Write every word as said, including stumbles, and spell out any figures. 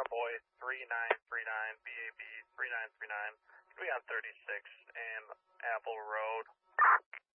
Boy three nine three nine, B A B three nine three nine. Be on thirty-six and Apple Road.